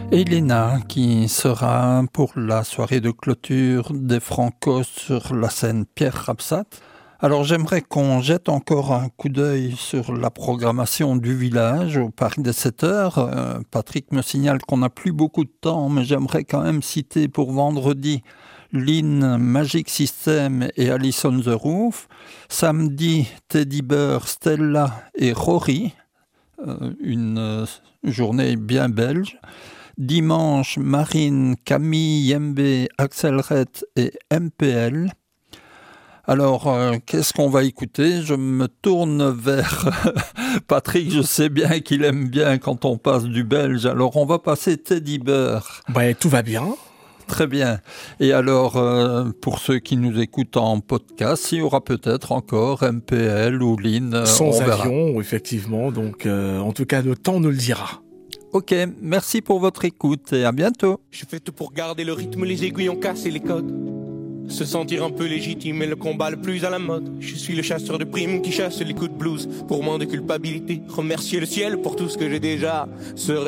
Elena qui sera pour la soirée de clôture des Francos sur la scène Pierre Rapsat. Alors j'aimerais qu'on jette encore un coup d'œil sur la programmation du village au parc des 7 heures. Patrick me signale qu'on n'a plus beaucoup de temps, mais j'aimerais quand même citer pour vendredi Lynn, Magic System et Alice on the Roof. Samedi, Teddy Bear, Stella et Rory. Une journée bien belge. Dimanche, Marine, Camille, Yembe, Axel Red et MPL. Alors, qu'est-ce qu'on va écouter ? Je me tourne vers Patrick, je sais bien qu'il aime bien quand on passe du belge. Alors, on va passer Teddy Bear. Tout va bien. Très bien. Et alors, pour ceux qui nous écoutent en podcast, il y aura peut-être encore MPL ou Lynn. Sans avion, effectivement. Donc, en tout cas, le temps nous le dira. Ok, merci pour votre écoute et à bientôt. Je fais tout pour garder le rythme, les aiguilles ont cassé les codes. Se sentir un peu légitime est le combat le plus à la mode. Je suis le chasseur de primes qui chasse les coups de blues. Pour moins de culpabilité, remercier le ciel pour tout ce que j'ai déjà.